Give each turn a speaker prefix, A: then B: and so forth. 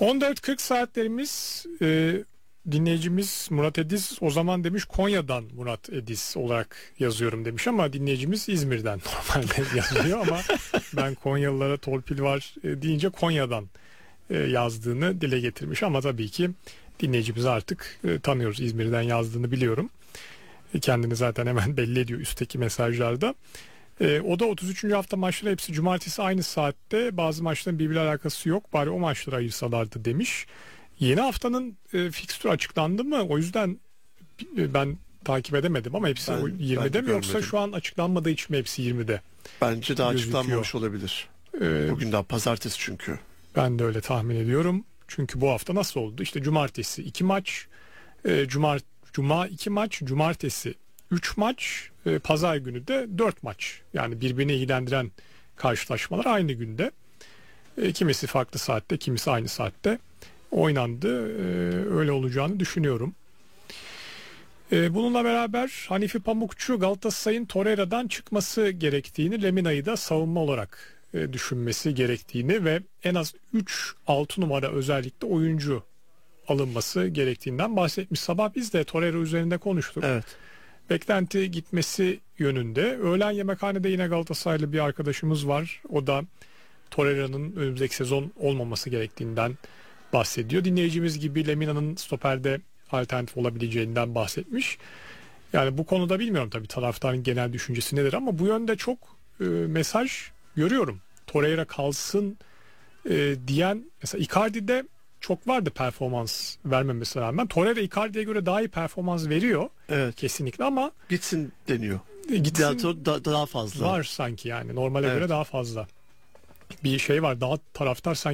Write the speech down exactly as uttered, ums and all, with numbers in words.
A: on dört kırk saatlerimiz e, dinleyicimiz Murat Ediz o zaman demiş Konya'dan Murat Ediz olarak yazıyorum demiş ama dinleyicimiz İzmir'den normalde yazıyor ama ben Konyalılara torpil var e, deyince Konya'dan e, yazdığını dile getirmiş ama tabii ki dinleyicimizi artık e, tanıyoruz, İzmir'den yazdığını biliyorum. E, kendini zaten hemen belli ediyor üstteki mesajlarda. E, o da otuz üçüncü hafta maçları hepsi cumartesi aynı saatte, bazı maçların birbiriyle alakası yok, bari o maçları ayırsalardı demiş. Yeni haftanın e, fikstürü açıklandı mı? O yüzden e, ben takip edemedim ama hepsi
B: Ben-
A: yirmide
B: ben
A: mi yoksa
B: görmedim.
A: şu an açıklanmadığı için mi hepsi yirmide?
B: Bence daha
A: Gözüküyor.
B: açıklanmamış olabilir.
A: E,
B: Bugün daha pazartesi çünkü.
A: Ben de öyle tahmin ediyorum. Çünkü bu hafta nasıl oldu? İşte cumartesi iki maç, e, cuma, cuma iki maç, cumartesi üç maç, e, pazar günü de dört maç. Yani birbirini ilgilendiren karşılaşmalar aynı günde. E, kimisi farklı saatte, kimisi aynı saatte oynandı. E, öyle olacağını düşünüyorum. E, bununla beraber Hanifi Pamukçu Galatasaray'ın Torreira'dan çıkması gerektiğini, Lemina'yı da savunma olarak e, düşünmesi gerektiğini ve en az üç altı numara özellikle oyuncu alınması gerektiğinden bahsetmiş. Sabah biz de Torreira üzerinde konuştuk.
B: Evet.
A: Beklenti gitmesi yönünde. Öğlen yemekhanede yine Galatasaraylı bir arkadaşımız var. O da Torreira'nın önümüzdeki sezon olmaması gerektiğinden bahsediyor. Dinleyicimiz gibi Lemina'nın stoperde alternatif olabileceğinden bahsetmiş. Yani bu konuda bilmiyorum tabii taraftarın genel düşüncesi nedir ama bu yönde çok e, mesaj görüyorum. Torreira kalsın e, diyen, mesela Icardi'de çok vardı performans vermemesine rağmen. Torreira Icardi'ye göre daha iyi performans veriyor
B: Evet.
A: kesinlikle ama
B: Gitsin deniyor.
A: gitsin
B: Daha, da, daha fazla.
A: var sanki, yani normale
B: Evet.
A: göre daha fazla. Bir şey var, daha taraftar sanki